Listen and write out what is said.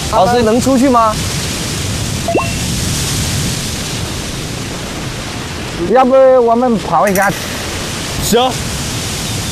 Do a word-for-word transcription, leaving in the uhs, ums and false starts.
老师能出去吗？ 要不我们跑一下？ 行。